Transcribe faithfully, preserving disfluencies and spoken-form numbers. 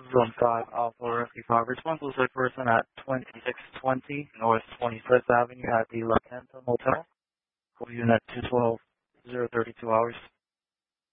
Zone five Alpha Rescue five. Response was a person at twenty-six twenty North twenty-fifth Avenue at the La Quinta Motel. For unit two twelve, zero thirty-two hours.